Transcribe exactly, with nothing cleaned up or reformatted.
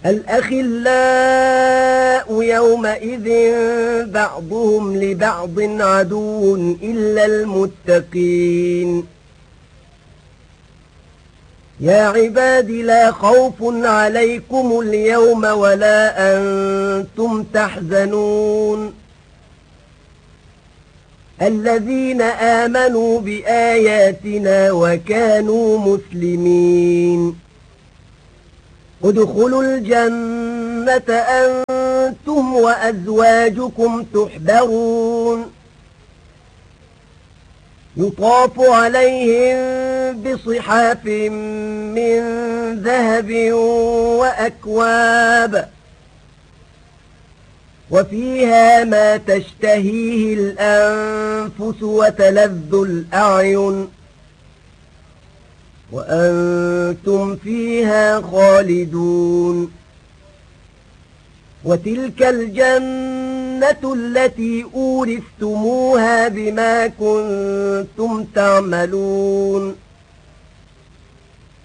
الأخلاء يومئذ بعضهم لبعض عدو إلا المتقين. يا عباد لا خوف عليكم اليوم ولا أنتم تحزنون الذين آمنوا بآياتنا وكانوا مسلمين. ادخلوا الجنة أنتم وأزواجكم تحبرون يطاف عليهم بصحاف من ذهب وأكواب وفيها ما تشتهيه الأنفس وتلذ الأعين وأنتم فيها خالدون. وتلك الجنة التي أورثتموها بما كنتم تعملون